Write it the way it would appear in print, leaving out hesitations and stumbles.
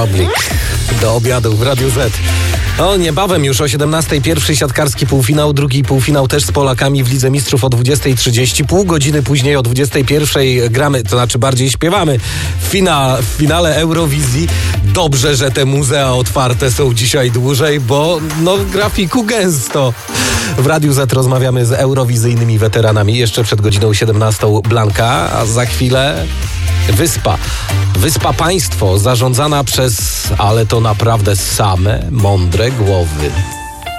Do obiadu w Radiu Z. Niebawem już o 17:00 pierwszy siatkarski półfinał, drugi półfinał też z Polakami w Lidze Mistrzów o 20:30. Pół godziny później o 21:00 gramy, to znaczy bardziej śpiewamy w finale Eurowizji. Dobrze, że te muzea otwarte są dzisiaj dłużej, bo grafiku gęsto. W Radiu Z rozmawiamy z eurowizyjnymi weteranami. Jeszcze przed godziną 17:00 Blanka, a za chwilę Wyspa Państwo zarządzana przez, ale to naprawdę same mądre głowy.